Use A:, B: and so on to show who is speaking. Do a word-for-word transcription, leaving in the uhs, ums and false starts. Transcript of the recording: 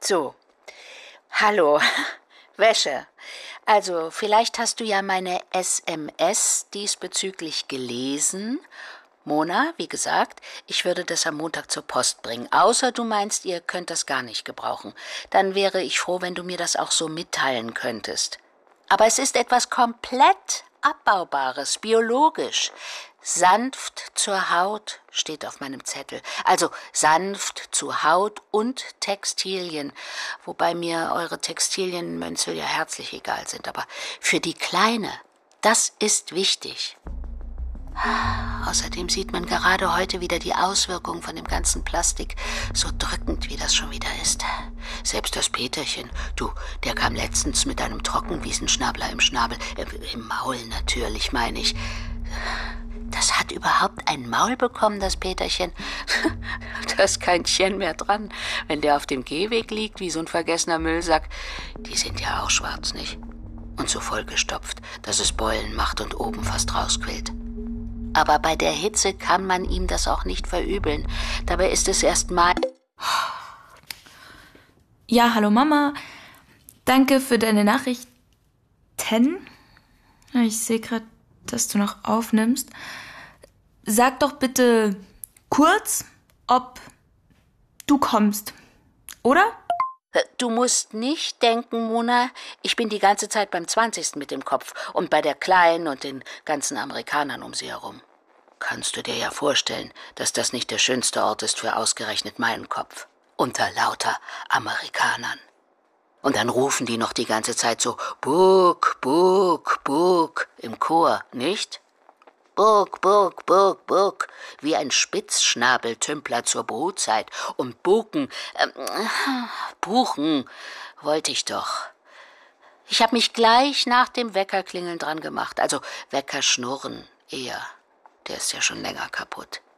A: So, hallo, Wäsche. Also, vielleicht hast du ja meine S M S diesbezüglich gelesen. Mona, wie gesagt, ich würde das am Montag zur Post bringen, außer du meinst, ihr könnt das gar nicht gebrauchen. Dann wäre ich froh, wenn du mir das auch so mitteilen könntest. Aber es ist etwas komplett Abbaubares, biologisch. Sanft zur Haut steht auf meinem Zettel. Also sanft zu Haut und Textilien. Wobei mir eure Textilienmönzel ja herzlich egal sind. Aber für die Kleine, das ist wichtig. Außerdem sieht man gerade heute wieder die Auswirkungen von dem ganzen Plastik, so drückend wie das schon wieder ist. Selbst das Peterchen, du, der kam letztens mit einem Trockenwiesenschnabler im Schnabel, äh, im Maul natürlich, meine ich. Das hat überhaupt ein Maul bekommen, das Peterchen. Da ist kein Tchen mehr dran, wenn der auf dem Gehweg liegt wie so ein vergessener Müllsack. Die sind ja auch schwarz, nicht? Und so vollgestopft, dass es Beulen macht und oben fast rausquillt. Aber bei der Hitze kann man ihm das auch nicht verübeln. Dabei ist es erst mal...
B: Ja, hallo Mama. Danke für deine Nachrichten. Ich sehe gerade, dass du noch aufnimmst. Sag doch bitte kurz, ob du kommst, oder?
A: Du musst nicht denken, Mona, ich bin die ganze Zeit beim zwanzigsten mit dem Kopf und bei der Kleinen und den ganzen Amerikanern um sie herum. Kannst du dir ja vorstellen, dass das nicht der schönste Ort ist für ausgerechnet meinen Kopf. Unter lauter Amerikanern. Und dann rufen die noch die ganze Zeit so Burg, Burg, Burg im Chor, nicht? Burg, Burg, Burg, Burg, wie ein Spitzschnabeltümpler zur Brutzeit. Und Buken, äh, Buchen wollte ich doch. Ich habe mich gleich nach dem Weckerklingeln dran gemacht, also Weckerschnurren eher. Der ist ja schon länger kaputt.